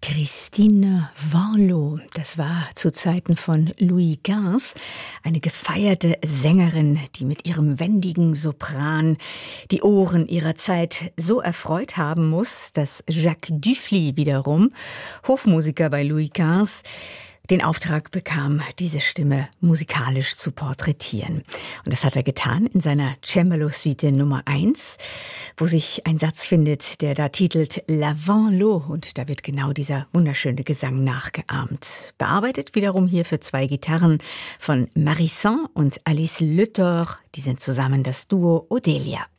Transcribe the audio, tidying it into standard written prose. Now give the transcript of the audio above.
Christine Vanloo, das war zu Zeiten von Louis XV eine gefeierte Sängerin, die mit ihrem wendigen Sopran die Ohren ihrer Zeit so erfreut haben muss, dass Jacques Dufly wiederum, Hofmusiker bei Louis XV, den Auftrag bekam, diese Stimme musikalisch zu porträtieren. Und das hat er getan in seiner Cembalo-Suite Nummer 1, wo sich ein Satz findet, der da titelt La Vanloo, und da wird genau dieser wunderschöne Gesang nachgeahmt. Bearbeitet wiederum hier für 2 Gitarren von Marie Saint und Alice Le Thor. Die sind zusammen das Duo Odelia.